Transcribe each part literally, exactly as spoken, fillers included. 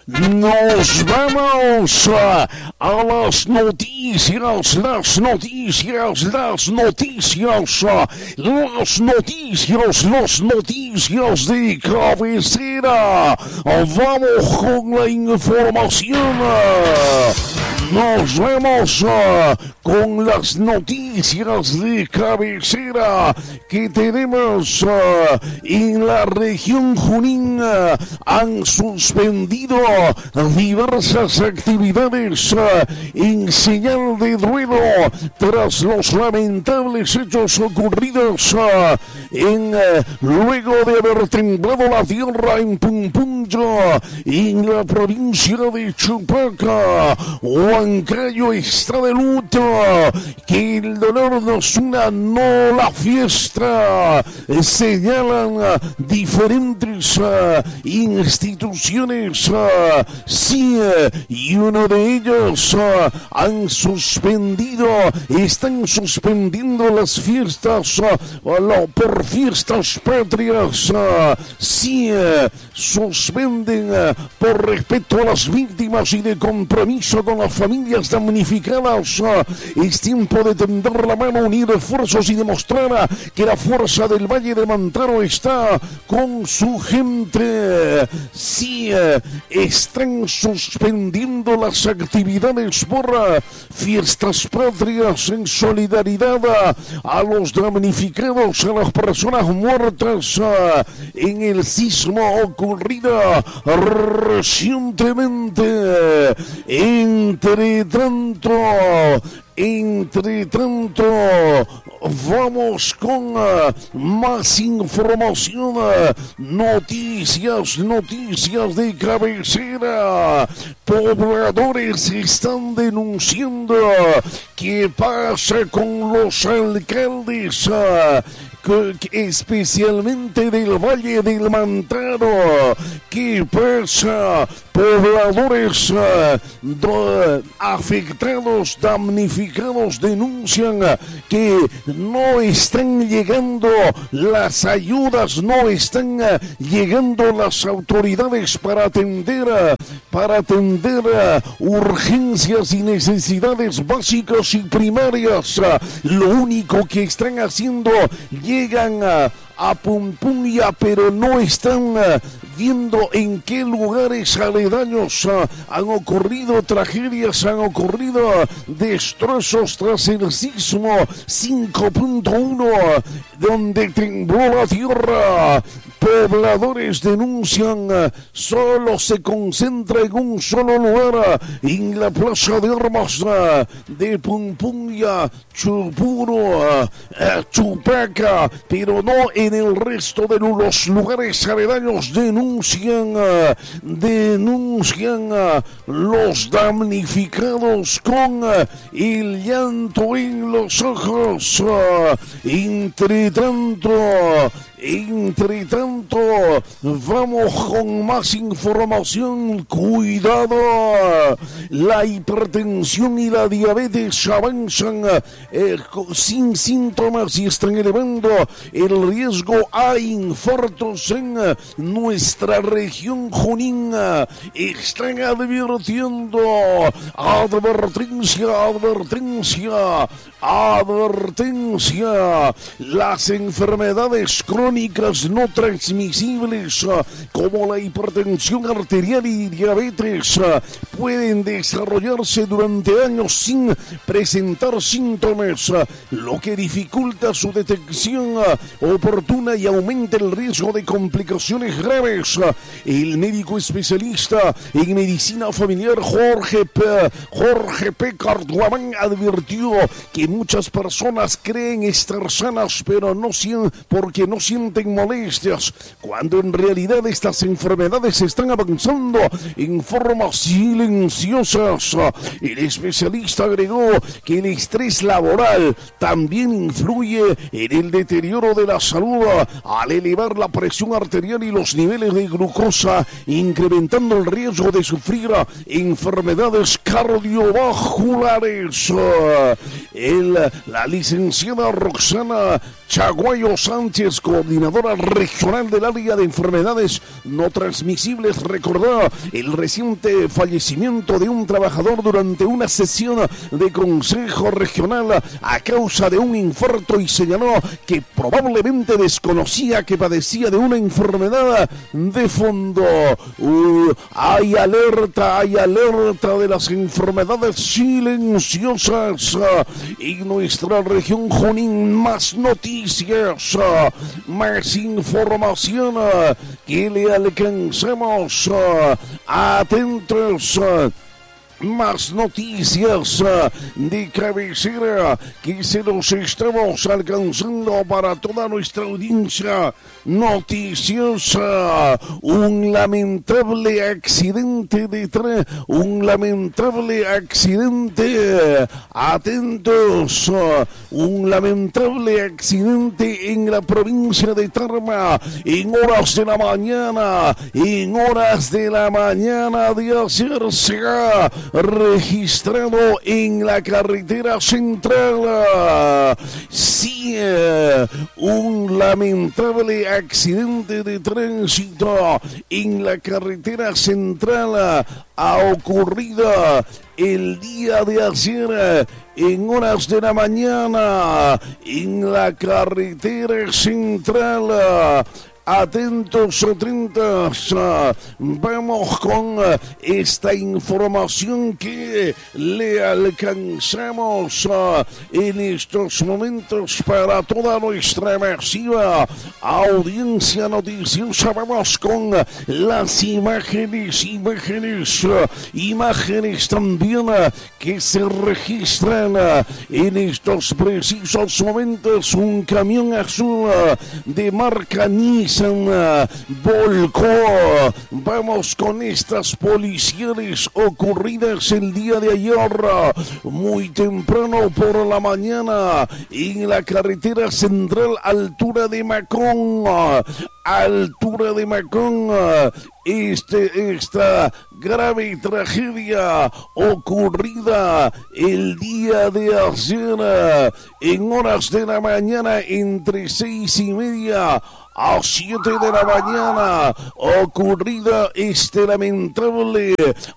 Nos vamos a, a las noticias, las noticias, las noticias, las noticias, las noticias de cabecera. Vamos con la información. Nos vemos uh, con las noticias de cabecera que tenemos uh, en la región Junín. Uh, han suspendido diversas actividades uh, en señal de duelo tras los lamentables hechos ocurridos uh, en uh, luego de haber temblado la tierra en Pumpunyo, en la provincia de Chupaca. Huancayo está de luto, que el dolor nos una, no la fiesta. Señalan uh, diferentes uh, instituciones, uh, sí, uh, y uno de ellos uh, han suspendido, están suspendiendo las fiestas uh, lo, por fiestas patrias, uh, sí, uh, suspenden uh, por respeto a las víctimas y de compromiso con las familias damnificadas. Es tiempo de tender la mano, unir esfuerzos y demostrar que la fuerza del Valle de Mantaro está con su gente. Sí, están suspendiendo las actividades por fiestas patrias en solidaridad a los damnificados, a las personas muertas en el sismo ocurrido recientemente. Entre tanto, entre tanto, vamos con uh, más información, uh, noticias, noticias de cabecera. Pobladores están denunciando qué pasa con los alcaldes, uh, que, que especialmente del Valle del Mantaro. ¿Qué pasa? Pobladores uh, do, afectados, damnificados, denuncian uh, que no están llegando las ayudas, no están uh, llegando las autoridades para atender, uh, para atender uh, urgencias y necesidades básicas y primarias. Uh, lo único que están haciendo, llegan uh, a Pumpunya, pero no están uh, viendo en qué lugares aledaños uh, han ocurrido tragedias, han ocurrido uh, destrozos tras el sismo cinco punto uno, uh, donde tembló la tierra. Pobladores denuncian, uh, solo se concentra en un solo lugar, uh, en la plaza de armas uh, de Pumpunya, Chupuro, uh, uh, Chupaca, pero no en el resto de los lugares aledaños. Denuncian, uh, denuncian uh, los damnificados con uh, el llanto en los ojos. Uh, entre tanto, Entre tanto, vamos con más información. Cuidado, la hipertensión y la diabetes avanzan eh, sin síntomas y están elevando el riesgo a infartos en nuestra región Junín. Están advirtiendo, advertencia, advertencia, advertencia, las enfermedades crónicas no transmisibles como la hipertensión arterial y diabetes pueden desarrollarse durante años sin presentar síntomas, lo que dificulta su detección oportuna y aumenta el riesgo de complicaciones graves. El médico especialista en medicina familiar Jorge P. Jorge P. Carduamán advirtió que muchas personas creen estar sanas, pero no sienten, porque no sienten molestias, cuando en realidad estas enfermedades están avanzando en formas silenciosas. El especialista agregó que el estrés laboral también influye en el deterioro de la salud al elevar la presión arterial y los niveles de glucosa, incrementando el riesgo de sufrir enfermedades cardiovasculares. El, la licenciada Roxana Chaguayo Sánchez, coordinadora regional del área de enfermedades no transmisibles, recordó el reciente fallecimiento de un trabajador durante una sesión de Consejo Regional a causa de un infarto y señaló que probablemente desconocía que padecía de una enfermedad de fondo. Uh, hay alerta, hay alerta de las enfermedades silenciosas en nuestra región Junín. Más noticias, más información que le alcancemos. Atentos. Más noticias de cabecera que se los estamos alcanzando para toda nuestra audiencia noticiosa. Un lamentable accidente de tren, un lamentable accidente, atentos, un lamentable accidente en la provincia de Tarma, en horas de la mañana, en horas de la mañana de ayer se ha registrado en la carretera central. Sí, un lamentable accidente de tránsito en la carretera central ha ocurrido el día de ayer en horas de la mañana en la carretera central. Atentos, atentas, vamos con esta información que le alcanzamos en estos momentos para toda nuestra masiva audiencia noticiosa. Vamos con las imágenes, imágenes, imágenes también que se registran en estos precisos momentos. Un camión azul de marca Nissan volcó. Vamos con estas policiales ocurridas el día de ayer muy temprano por la mañana en la carretera central, altura de Macón, altura de Macón. Este, esta grave tragedia ocurrida el día de ayer en horas de la mañana, entre seis y media a siete de la mañana, ocurrida este lamentable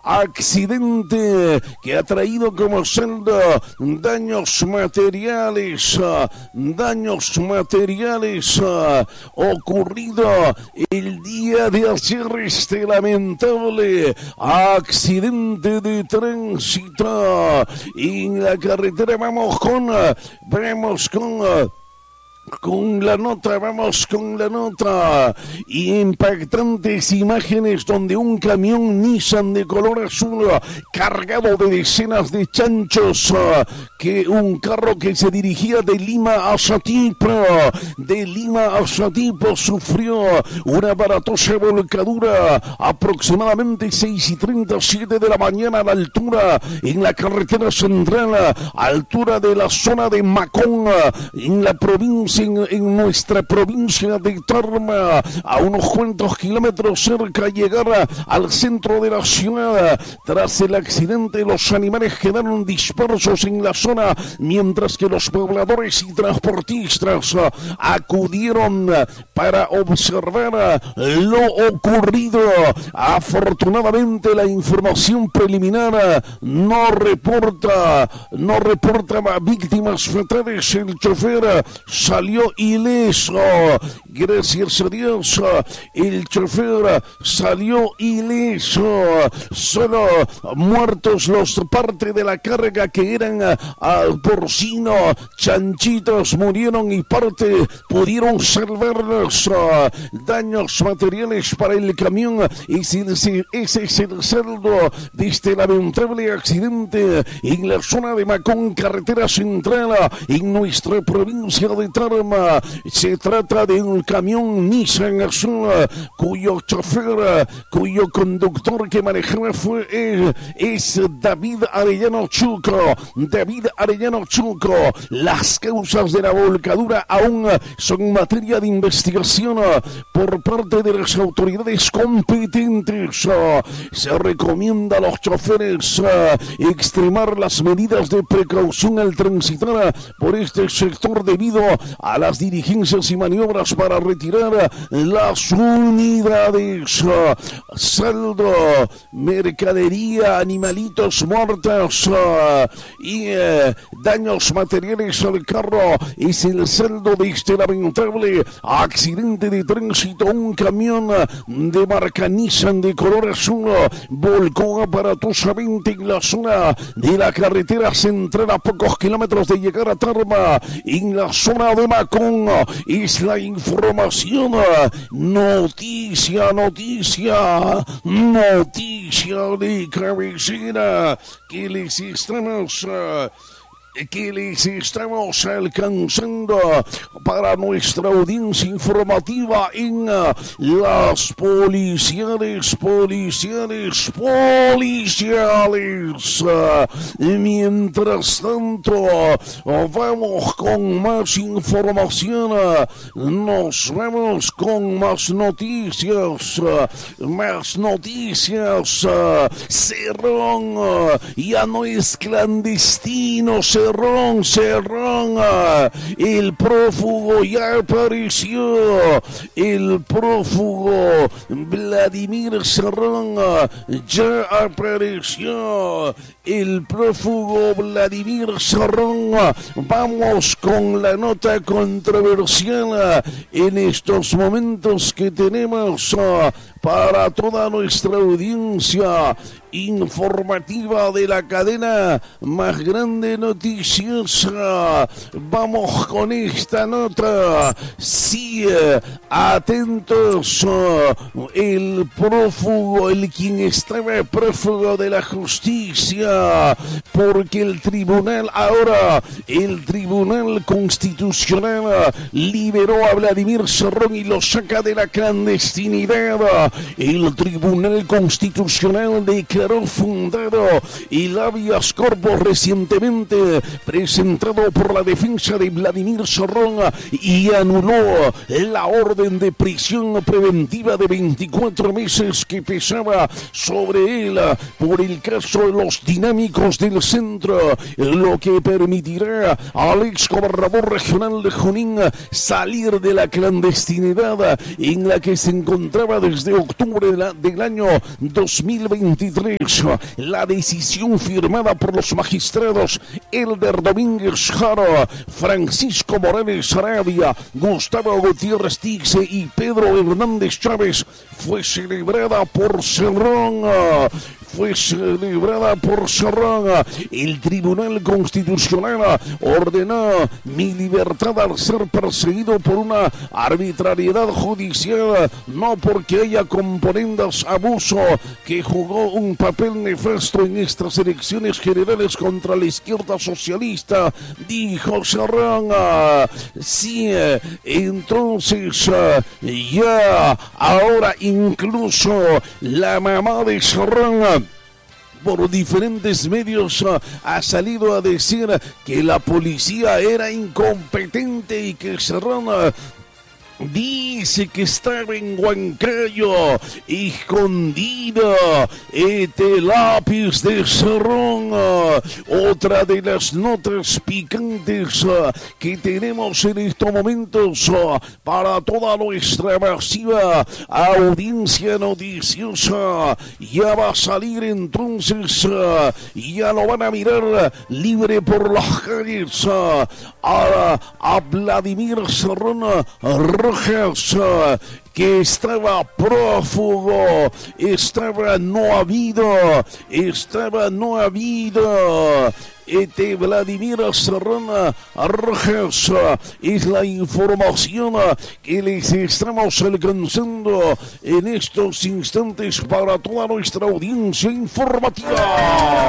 accidente que ha traído como saldo daños materiales, daños materiales, ocurrido el día de ayer este lamentable accidente de tránsito en la carretera. Vamos con, vamos con Con la nota, vamos con la nota. Impactantes imágenes donde un camión Nissan de color azul cargado de decenas de chanchos, que un carro que se dirigía de Lima a Satipo, de Lima a Satipo, sufrió una aparatosa volcadura aproximadamente seis y treinta y siete de la mañana a la altura, en la carretera central, altura de la zona de Macón, en la provincia En, en nuestra provincia de Tarma, a unos cuantos kilómetros cerca de llegar al centro de la ciudad. Tras el accidente, los animales quedaron dispersos en la zona, mientras que los pobladores y transportistas acudieron para observar lo ocurrido. Afortunadamente, la información preliminar no reporta, no reporta víctimas fatales. El chofer salió ileso, gracias a Dios, el chofer salió ileso. Solo muertos los parte de la carga que eran al porcino, chanchitos murieron y parte pudieron salvarlos. Daños materiales para el camión. Ese, ese, ese es el saldo de este lamentable accidente en la zona de Macón, carretera central, en nuestra provincia de Tarma. Se trata de un camión Nissan azul cuyo chofer, cuyo conductor que manejaba fue él, es David Arellano Chuco. David Arellano Chuco. Las causas de la volcadura aún son materia de investigación por parte de las autoridades competentes. Se recomienda a los choferes extremar las medidas de precaución al transitar por este sector debido a las diligencias y maniobras para retirar las unidades. Saldo, mercadería, animalitos muertos y eh, daños materiales al carro es el saldo de este lamentable accidente de tránsito. Un camión de marca Nissan de color azul volcó aparatosamente en la zona de la carretera central a pocos kilómetros de llegar a Tarma, en la zona de Macón. Es la información. Noticia, noticia, noticia de cabecera que les estamos... Uh, que les estamos alcanzando para nuestra audiencia informativa en uh, las policiales, policiales, policiales. Uh, mientras tanto, uh, vamos con más información, uh, nos vamos con más noticias, uh, más noticias. Uh, Cerrón uh, ya no es clandestino, Cerrón. Cerrón, Cerrón, el prófugo ya apareció, el prófugo Vladimir Cerrón ya apareció, el prófugo Vladimir Cerrón. Vamos con la nota controversial en estos momentos que tenemos para toda nuestra audiencia informativa de la cadena más grande noticiosa. Vamos con esta nota. Sí, atentos, el prófugo, el quien estaba prófugo de la justicia, porque el tribunal ahora, el Tribunal Constitucional liberó a Vladimir Cerrón y lo saca de la clandestinidad. El Tribunal Constitucional declaró fundado el habeas corpus recientemente presentado por la defensa de Vladimir Cerrón y anuló la orden de prisión preventiva de veinticuatro meses que pesaba sobre él por el caso de los dinámicos del centro, lo que permitirá al ex gobernador regional de Junín salir de la clandestinidad en la que se encontraba desde octubre de la, del año dos mil veintitrés. La decisión firmada por los magistrados Elder Domínguez Jaro, Francisco Morales Arabia, Gustavo Gutiérrez Tixe y Pedro Hernández Chávez fue celebrada por Cerrón. Fue celebrada por Cerrón. El Tribunal Constitucional ordenó mi libertad al ser perseguido por una arbitrariedad judicial, no porque haya componendas abuso que jugó un papel nefasto en estas elecciones generales contra la izquierda socialista, dijo Cerrón. Sí, entonces ya ahora incluso la mamá de Cerrón por diferentes medios uh, ha salido a decir que la policía era incompetente y que Cerrón uh, dice que estaba en Huancayo, escondido, este lápiz de Cerrón. Otra de las notas picantes que tenemos en estos momentos para toda nuestra masiva audiencia noticiosa. Ya va a salir entonces, ya lo van a mirar libre por las calles a, a Vladimir Cerrón Rojas, que estaba prófugo, estaba no habido, estaba no habido. Este Vladimir Cerrón Rojas es la información que les estamos alcanzando en estos instantes para toda nuestra audiencia informativa.